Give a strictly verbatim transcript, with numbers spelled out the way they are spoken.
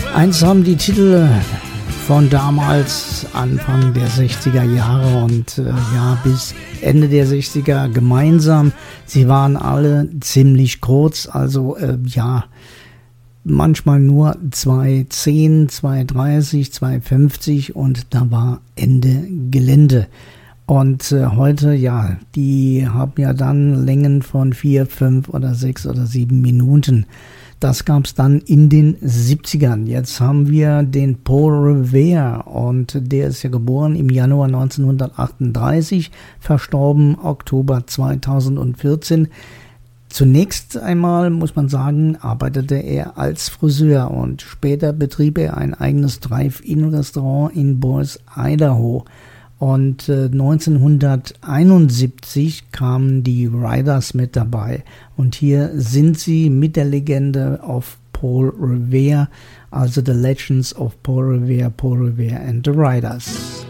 Eins haben die Titel von damals, Anfang der sechziger Jahre und äh, ja, bis Ende der sechziger gemeinsam. Sie waren alle ziemlich kurz, also äh, ja, manchmal nur zwei zehn, zwei dreißig, zwei fünfzig und da war Ende Gelände. Und äh, heute, ja, die haben ja dann Längen von vier, fünf oder sechs oder sieben Minuten. Das gab es dann in den siebzigern. Jetzt haben wir den Paul Revere und der ist ja geboren im Januar neunzehnhundertachtunddreißig, verstorben Oktober zweitausendvierzehn. Zunächst einmal, muss man sagen, arbeitete er als Friseur und später betrieb er ein eigenes Drive-In-Restaurant in Boise, Idaho. Und äh, neunzehnhunderteinundsiebzig kamen die Riders mit dabei. Und hier sind sie mit der Legende of Paul Revere, also The Legends of Paul Revere, Paul Revere and the Riders.